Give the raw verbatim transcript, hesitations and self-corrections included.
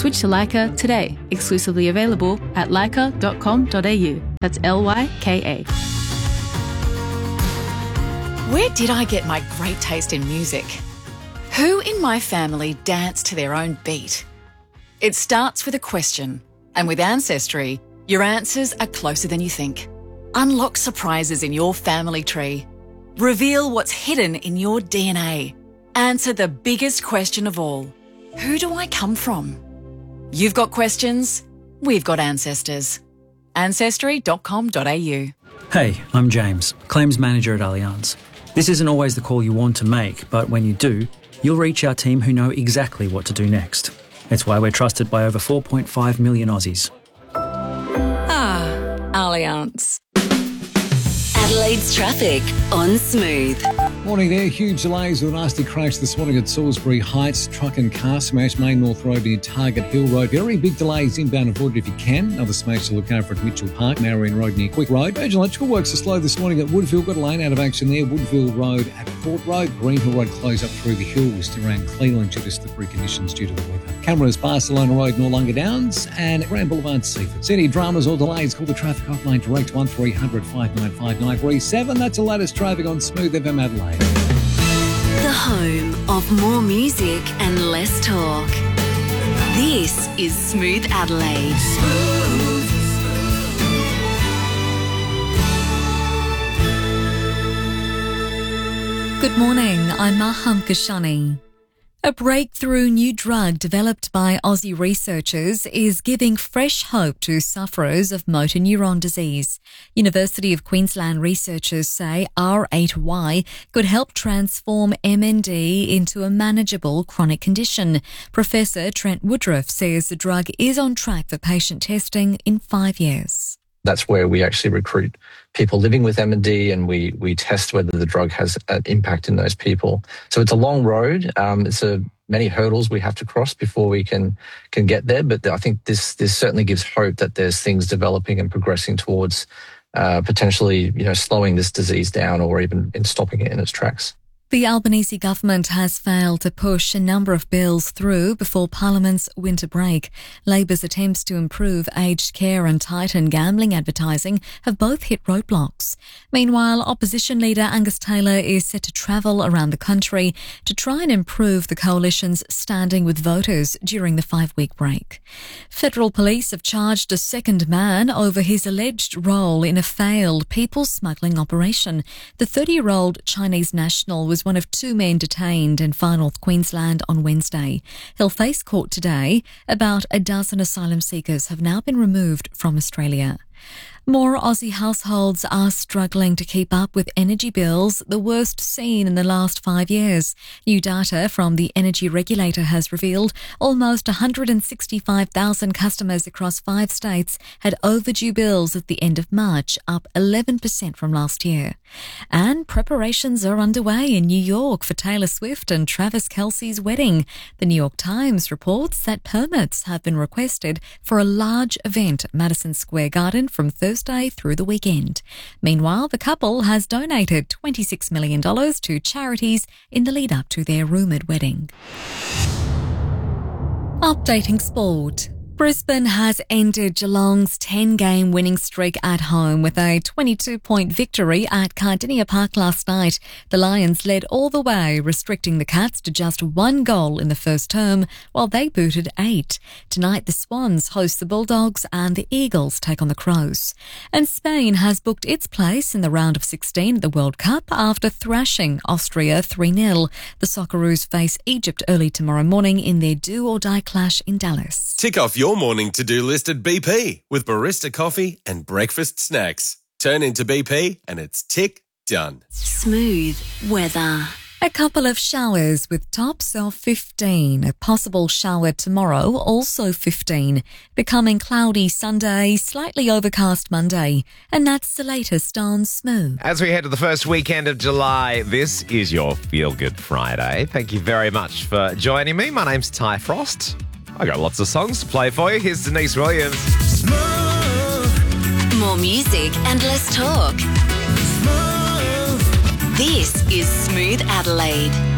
Switch to Lyca today. Exclusively available at lyca dot com dot a u. That's L Y K A. Where did I get my great taste in music? Who in my family dance to their own beat? It starts with a question, and with Ancestry, your answers are closer than you think. Unlock surprises in your family tree. Reveal what's hidden in your D N A. Answer the biggest question of all. Who do I come from? You've got questions, we've got ancestors. ancestry dot com dot a u. Hey, I'm James, Claims Manager at Allianz. This isn't always the call you want to make, but when you do, you'll reach our team who know exactly what to do next. It's why we're trusted by over four point five million Aussies. Ah, Allianz. Adelaide's traffic on Smooth. Morning there. Huge delays with a nasty crash this morning at Salisbury Heights. Truck and car smash, Main North Road near Target Hill Road. Very big delays inbound, avoid it if you can. Another smash to look over at Mitchell Park, Marion Road near Quick Road. Urgent electrical works are slow this morning at Woodville. Got a lane out of action there. Woodville Road at Port Road. Greenhill Road close up through the hills around Cleveland due to slippery conditions due to the weather. Cameras, Barcelona Road, Noarlunga Downs and Grand Boulevard, Seaford. See any dramas or delays, call the traffic hotline direct one three hundred five nine five nine three seven. That's the latest traffic on Smooth F M Adelaide. The home of more music and less talk. This is Smooth Adelaide. Smooth. Good morning, I'm Maham Kashani. A breakthrough new drug developed by Aussie researchers is giving fresh hope to sufferers of motor neuron disease. University of Queensland researchers say R eight Y could help transform M N D into a manageable chronic condition. Professor Trent Woodruff says the drug is on track for patient testing in five years. That's where we actually recruit people living with M N D and we we test whether the drug has an impact in those people. So it's a long road. Um, it's a many hurdles we have to cross before we can can get there. But I think this this certainly gives hope that there's things developing and progressing towards uh, potentially you know slowing this disease down or even in stopping it in its tracks. The Albanese government has failed to push a number of bills through before Parliament's winter break. Labor's attempts to improve aged care and tighten gambling advertising have both hit roadblocks. Meanwhile, opposition leader Angus Taylor is set to travel around the country to try and improve the coalition's standing with voters during the five-week break. Federal police have charged a second man over his alleged role in a failed people smuggling operation. The thirty-year-old Chinese national was one of two men detained in far north Queensland on Wednesday. He'll face court today. About a dozen asylum seekers have now been removed from Australia. More Aussie households are struggling to keep up with energy bills, the worst seen in the last five years. New data from the energy regulator has revealed almost one hundred sixty-five thousand customers across five states had overdue bills at the end of March, up eleven percent from last year. And preparations are underway in New York for Taylor Swift and Travis Kelce's wedding. The New York Times reports that permits have been requested for a large event at Madison Square Garden from Thursday Thursday through the weekend. Meanwhile, the couple has donated twenty-six million dollars to charities in the lead up to their rumoured wedding. Updating sport. Brisbane has ended Geelong's ten-game winning streak at home with a twenty-two point victory at Cardinia Park last night. The Lions led all the way, restricting the Cats to just one goal in the first term, while they booted eight. Tonight, the Swans host the Bulldogs and the Eagles take on the Crows. And Spain has booked its place in the round of sixteen at the World Cup after thrashing Austria three nil. The Socceroos face Egypt early tomorrow morning in their do-or-die clash in Dallas. Tick off your morning to-do list at B P with barista coffee and breakfast snacks. Turn into B P and it's tick done. Smooth weather. A couple of showers with tops of fifteen. A possible shower tomorrow, also fifteen. Becoming cloudy Sunday, slightly overcast Monday. And that's the latest on Smooth. As we head to the first weekend of July, this is your Feel Good Friday. Thank you very much for joining me. My name's Ty Frost. I got lots of songs to play for you. Here's Denise Williams. Smooth. More music and less talk. Smooth. This is Smooth Adelaide.